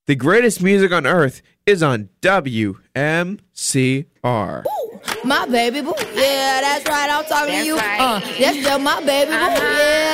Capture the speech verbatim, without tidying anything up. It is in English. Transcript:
The greatest music on earth is on W M C R. Ooh, my baby boo. Yeah, that's right. I'm talking That's to you. right. Uh, that's just my baby boo. Uh-huh. Yeah.